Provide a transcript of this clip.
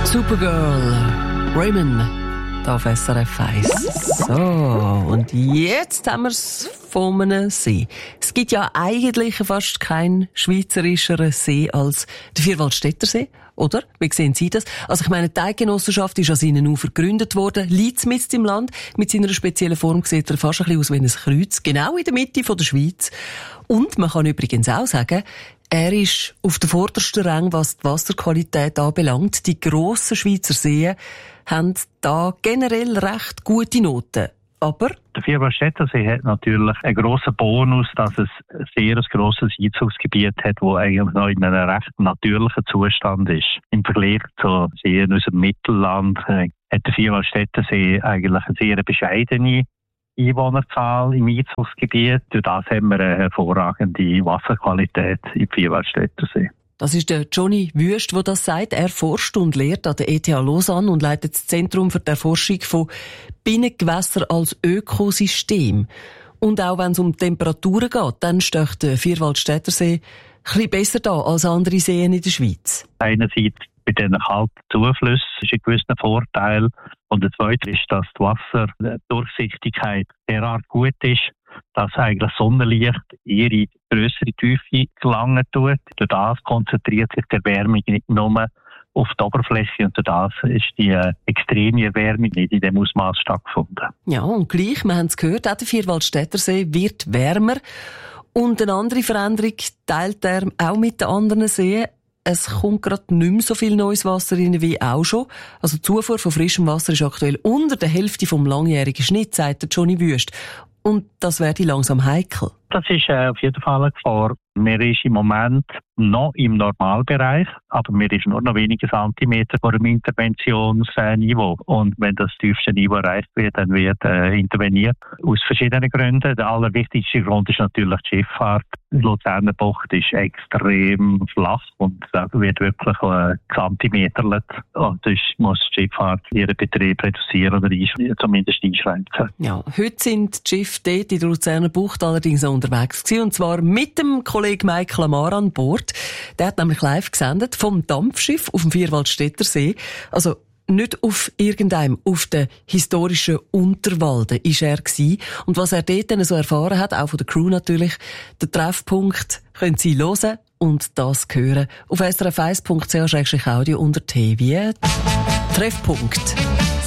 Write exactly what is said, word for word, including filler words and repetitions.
Supergirl, Raymond, da auf S R F eins. So, und jetzt haben wir es von einem See. Es gibt ja eigentlich fast keinen schweizerischeren See als der Vierwaldstätter See, oder? Wie sehen Sie das? Also ich meine, die Eidgenossenschaft ist an seinen Ufern gegründet worden, liegt mitten im Land. Mit seiner speziellen Form sieht er fast ein bisschen aus wie ein Kreuz, genau in der Mitte von der Schweiz. Und man kann übrigens auch sagen, er ist auf der vordersten Rang, was die Wasserqualität anbelangt. Die grossen Schweizer Seen haben da generell recht gute Noten. Aber der Vierwaldstätter See hat natürlich einen grossen Bonus, dass es ein sehr grosses Einzugsgebiet hat, das eigentlich noch in einem recht natürlichen Zustand ist. Im Vergleich zu Seen aus dem Mittelland äh, hat der Vierwaldstätter See eigentlich eine sehr bescheidene Einwohnerzahl im Einzugsgebiet. Durch das haben wir eine hervorragende Wasserqualität im Vierwaldstätter See. Das ist der Johnny Wüst, der das sagt. Er forscht und lehrt an der E T H Lausanne und leitet das Zentrum für die Erforschung von Binnengewässern als Ökosystem. Und auch wenn es um Temperaturen geht, dann steht der Vierwaldstätter See ein bisschen besser da als andere Seen in der Schweiz. Einerseits bei diesen kalten Zuflüssen ist ein gewisser Vorteil. Und der zweite ist, dass die Wasserdurchsichtigkeit derart gut ist, dass eigentlich Sonnenlicht ihre grössere Tiefe gelangen tut. Durch das konzentriert sich die Erwärmung nicht nur auf die Oberfläche und durch das ist die äh, extreme Erwärmung nicht in dem Ausmaß stattgefunden. Ja, und gleich, wir haben es gehört, auch der Vierwaldstätter See wird wärmer. Und eine andere Veränderung teilt er auch mit den anderen Seen. Es kommt gerade nicht mehr so viel neues Wasser rein wie auch schon. Also die Zufuhr von frischem Wasser ist aktuell unter der Hälfte vom langjährigen Schnitt, sagt der Johnny Wüst. Und das werde langsam heikel. Das ist äh, auf jeden Fall eine Gefahr. Wir sind im Moment noch im Normalbereich, aber wir sind nur noch wenige Zentimeter vor dem Interventionsniveau. Und wenn das tiefste Niveau erreicht wird, dann wird äh, interveniert. Aus verschiedenen Gründen. Der allerwichtigste Grund ist natürlich die Schifffahrt. Die Luzerner Bucht ist extrem flach und da wird wirklich äh, Zentimeterlet. Und das muss die Schifffahrt ihren Betrieb reduzieren oder einsch- zumindest einschränken. Ja, heute sind die Schiffe dort in der Luzerner Bucht allerdings auch unterwegs gewesen, und zwar mit dem Kollegen Michael Amar an Bord. Der hat nämlich live gesendet vom Dampfschiff auf dem Vierwaldstätter See. Also nicht auf irgendeinem, auf der historischen Unterwalde ist er gewesen. Und was er dort dann so erfahren hat, auch von der Crew natürlich, der Treffpunkt können Sie hören und das hören auf s r f eins punkt c h audio unter T wie Treffpunkt.